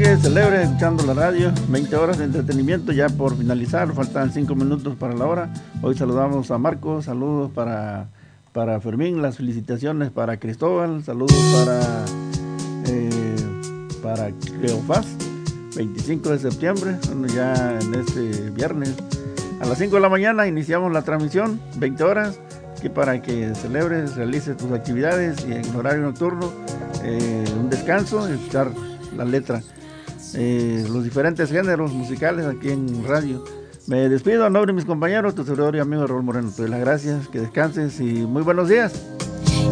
que celebre escuchando la radio. 20 horas de entretenimiento ya por finalizar, faltan 5 minutos para la hora. Hoy saludamos a Marcos, saludos para Fermín, las felicitaciones para Cristóbal, saludos para Cleofás, 25 de septiembre, bueno, ya en este viernes. A las 5 de la mañana iniciamos la transmisión, 20 horas, que para que celebres, realices tus actividades y en horario nocturno, un descanso, escuchar la letra, los diferentes géneros musicales aquí en radio. Me despido a nombre de mis compañeros, tu servidor y amigo Raúl Moreno. Te doy las gracias, que descanses y muy buenos días.